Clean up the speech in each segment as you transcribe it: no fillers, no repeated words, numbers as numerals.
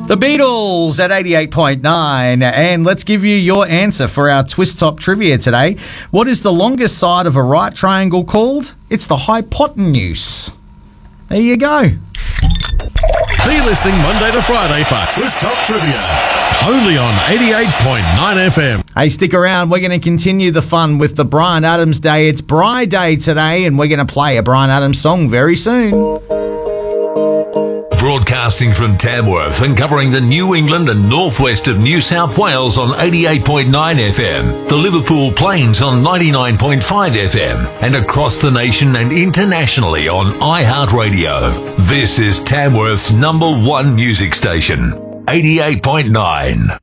The Beatles at 88.9, and let's give you your answer for our Twist Top trivia today. What is the longest side of a right triangle called? It's the hypotenuse. There you go. Be listening Monday to Friday for Twist Top Trivia, only on 88.9 FM. Hey, stick around. We're going to continue the fun with the Bryan Adams Day. It's Bri Day today, and we're going to play a Bryan Adams song very soon. Broadcasting from Tamworth and covering the New England and northwest of New South Wales on 88.9 FM, the Liverpool Plains on 99.5 FM, and across the nation and internationally on iHeartRadio. This is Tamworth's #1 music station, 88.9.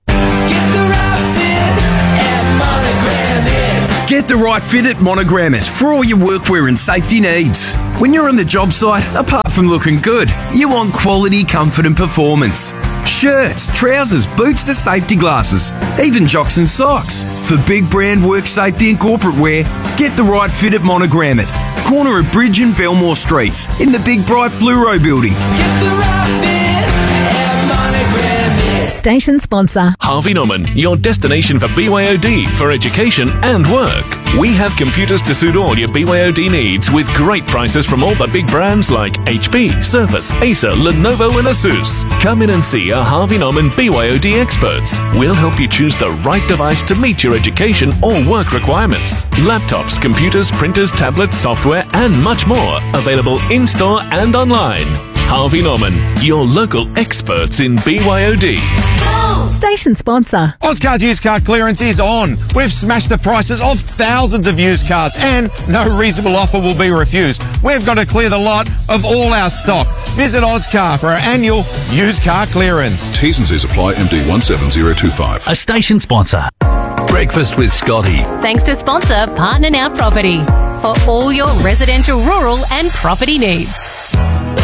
Get the right fit at Monogram It for all your workwear and safety needs. When you're on the job site, apart from looking good, you want quality, comfort and performance. Shirts, trousers, boots to safety glasses, even jocks and socks. For big brand work safety and corporate wear, get the right fit at Monogram It. Corner of Bridge and Belmore Streets in the Big Bright Fluoro building. Get the right fit at Monogram It. Station sponsor. Harvey Norman, your destination for BYOD for education and work. We have computers to suit all your BYOD needs with great prices from all the big brands like HP, Surface, Acer, Lenovo and Asus. Come in and see our Harvey Norman BYOD experts. We'll help you choose the right device to meet your education or work requirements. Laptops, computers, printers, tablets, software and much more. Available in-store and online. Harvey Norman, your local experts in BYOD. Station sponsor. Ozcars used car clearance is on. We've smashed the prices of thousands of used cars and no reasonable offer will be refused. We've got to clear the lot of all our stock. Visit Ozcar for our annual used car clearance. T's and C's apply. MD 17025. A station sponsor. Breakfast with Scotty. Thanks to sponsor Partner Now Property for all your residential, rural and property needs.